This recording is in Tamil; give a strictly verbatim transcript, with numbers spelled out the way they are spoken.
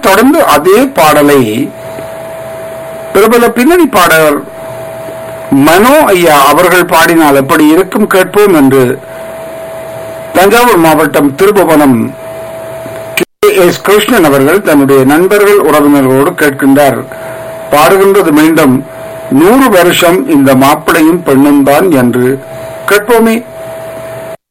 அதைத் தொடர்ந்து அதே பாடலை பிரபல பின்னணி பாடகர் மனோ ஐயா அவர்கள் பாடினால் எப்படி இருக்கும் கேட்போம் என்று தஞ்சாவூர் மாவட்டம் திருபுவனம் கே எஸ் கிருஷ்ணன் அவர்கள் தன்னுடைய நண்பர்கள் உறவினர்களோடு கேட்கின்றார். பாடுகின்றது மீண்டும் நூறு வருஷம் இந்த மாப்பிளையும் பெண்ணும் தான் என்று கேட்போமே.